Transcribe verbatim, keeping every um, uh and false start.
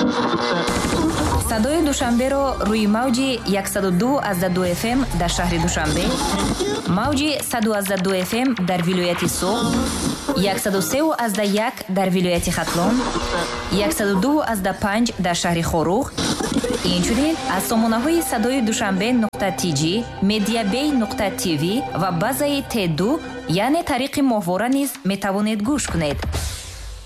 садои душанберо рӯи мавҷи сад و دو ازده دو эф эм дар шаҳри Душанбе, мавҷи сад و ازده دو эф эм дар вилояти Суғ, сад و سه ازده یک дар вилояти Хатлон, сад و دو ازده панҷ дар шаҳри Хорух. инчунин аз сомонаҳои садои душанбе нуқта ти ҷи, медиабей нуқта ти ви ва базаи Т ду, яъне тариқи моҳвора низ метавонед гӯш кунед.